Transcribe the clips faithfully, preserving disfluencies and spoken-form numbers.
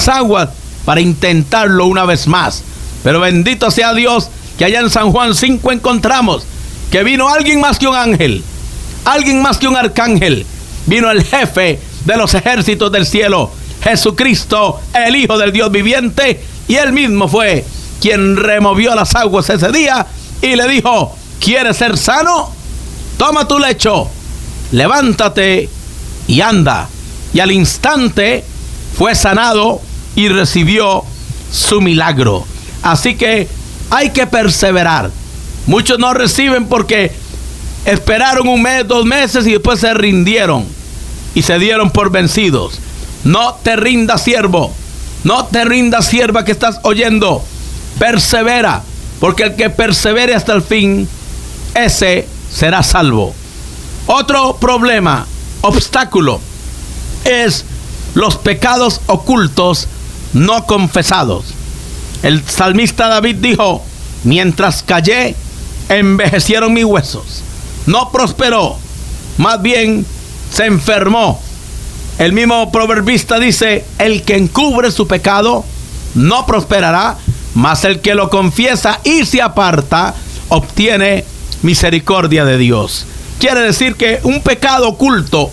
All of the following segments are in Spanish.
las aguas para intentarlo una vez más. Pero bendito sea Dios que allá en San Juan cinco encontramos que vino alguien más que un ángel, alguien más que un arcángel. Vino el jefe de los ejércitos del cielo, Jesucristo, el Hijo del Dios viviente, y él mismo fue quien removió las aguas ese día y le dijo: ¿quieres ser sano? Toma tu lecho, levántate y anda. Y al instante fue sanado y recibió su milagro. Así que hay que perseverar. Muchos no reciben porque esperaron un mes, dos meses y después se rindieron y se dieron por vencidos. No te rindas, siervo. No te rindas, sierva que estás oyendo. Persevera, porque el que persevere hasta el fin, ese será salvo. Otro problema, obstáculo, es los pecados ocultos no confesados. El salmista David dijo: mientras callé, envejecieron mis huesos. No prosperó, más bien se enfermó. El mismo proverbista dice: el que encubre su pecado no prosperará, mas el que lo confiesa y se aparta obtiene misericordia de Dios. Quiere decir que un pecado oculto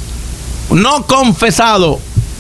no confesado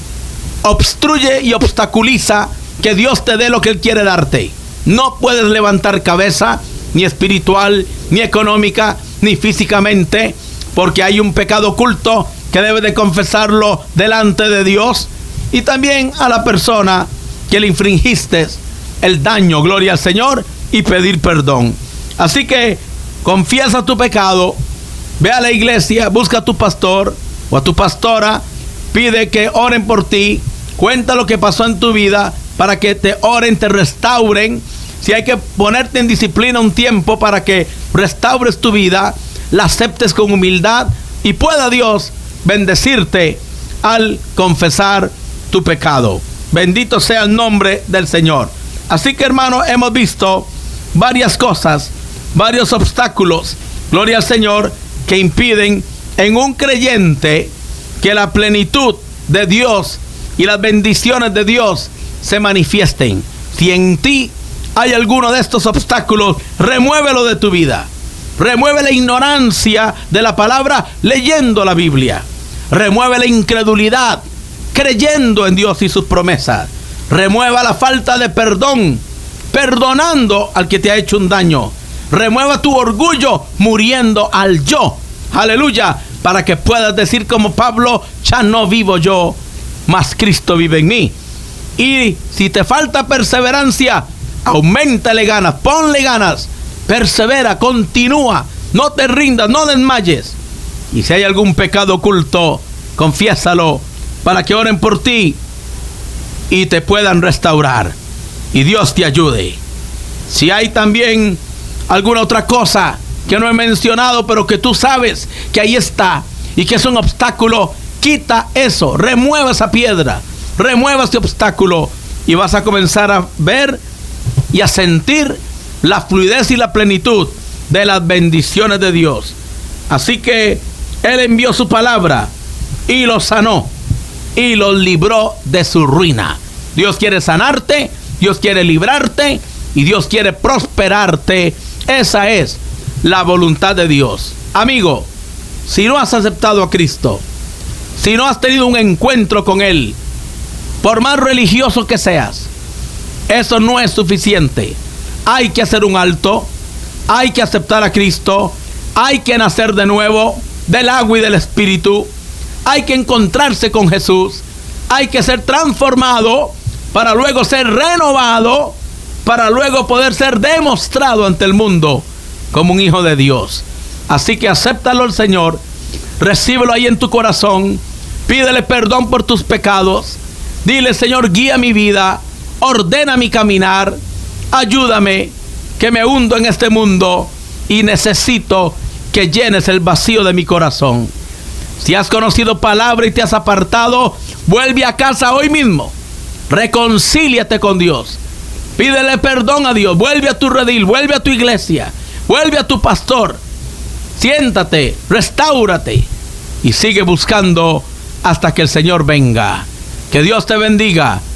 obstruye y obstaculiza que Dios te dé lo que Él quiere darte. No puedes levantar cabeza, ni espiritual, ni económica, ni físicamente, porque hay un pecado oculto que debes de confesarlo delante de Dios y también a la persona que le infringiste el daño, gloria al Señor, y pedir perdón. Así que confiesa tu pecado, ve a la iglesia, busca a tu pastor o a tu pastora, pide que oren por ti, cuenta lo que pasó en tu vida para que te oren, te restauren. Si hay que ponerte en disciplina un tiempo para que restaures tu vida, la aceptes con humildad y pueda Dios bendecirte al confesar tu pecado. Bendito sea el nombre del Señor. Así que, hermano, hemos visto varias cosas, varios obstáculos, gloria al Señor, que impiden en un creyente que la plenitud de Dios y las bendiciones de Dios se manifiesten. Si en ti hay alguno de estos obstáculos, remuévelo de tu vida. Remueve la ignorancia de la palabra leyendo la Biblia. Remueve la incredulidad creyendo en Dios y sus promesas. Remueva la falta de perdón perdonando al que te ha hecho un daño. Remueva tu orgullo muriendo al yo. Aleluya. Para que puedas decir como Pablo: ya no vivo yo, mas Cristo vive en mí. Y si te falta perseverancia, auméntale ganas, ponle ganas, persevera, continúa, no te rindas, no desmayes. Y si hay algún pecado oculto, confiésalo para que oren por ti y te puedan restaurar y Dios te ayude. Si hay también alguna otra cosa que no he mencionado, pero que tú sabes que ahí está y que es un obstáculo, quita eso, remueva esa piedra, remueva ese obstáculo y vas a comenzar a ver y a sentir la fluidez y la plenitud de las bendiciones de Dios. Así que Él envió su palabra y los sanó y los libró de su ruina. Dios quiere sanarte, Dios quiere librarte y Dios quiere prosperarte. Esa es la voluntad de Dios. Amigo, si no has aceptado a Cristo, si no has tenido un encuentro con Él, por más religioso que seas, eso no es suficiente. Hay que hacer un alto, hay que aceptar a Cristo, hay que nacer de nuevo del agua y del Espíritu, hay que encontrarse con Jesús, hay que ser transformado para luego ser renovado, para luego poder ser demostrado ante el mundo como un hijo de Dios. Así que acéptalo al Señor, recíbelo ahí en tu corazón, pídele perdón por tus pecados, dile: Señor, guía mi vida, ordena mi caminar, ayúdame, que me hundo en este mundo y necesito que llenes el vacío de mi corazón. Si has conocido palabra y te has apartado, vuelve a casa hoy mismo, reconcíliate con Dios, pídele perdón a Dios, vuelve a tu redil, vuelve a tu iglesia, vuelve a tu pastor, siéntate, restáurate y sigue buscando hasta que el Señor venga. Que Dios te bendiga.